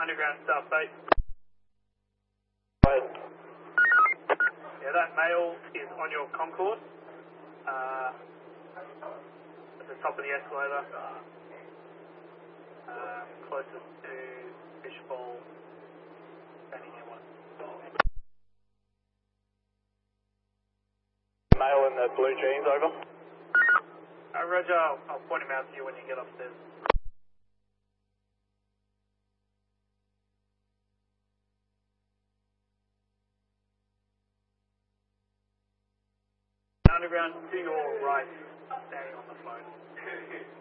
underground South Base. Go ahead. Yeah, that male is on your concourse. At the top of the escalator. Closest to Fishbowl. Standing near one. Male in the blue jeans, over. Roger, I'll point him out to you when you get upstairs. Underground to your right, standing on the phone.